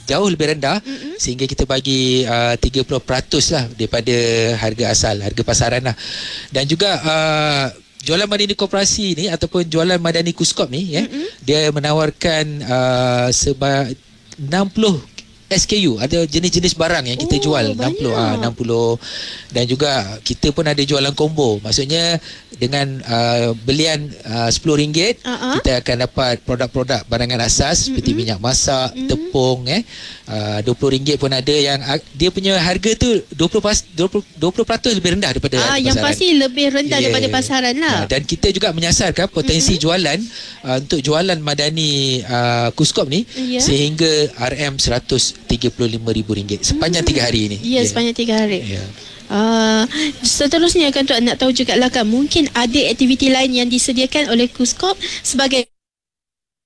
jauh lebih rendah, sehingga kita bagi 30% lah daripada harga asal, harga pasaran lah. Dan juga jualan madani koperasi ni ataupun jualan madani Kuskop ni dia menawarkan 60 SKU, ada jenis-jenis barang yang kita jual, 60 dan juga kita pun ada jualan combo. Maksudnya dengan belian RM10 kita akan dapat produk-produk barangan asas seperti minyak masak, tepung RM20 pun ada, yang dia punya harga tu 20% lebih rendah daripada pasaran. Yang pasti lebih rendah daripada pasaran lah. Dan kita juga menyasarkan potensi jualan untuk jualan madani Kuskop ni sehingga RM135,000 sepanjang 3 hari ini. Sepanjang 3 hari. Seterusnya kan Tuan nak tahu jugalah kan, mungkin ada aktiviti lain yang disediakan oleh Kuskop sebagai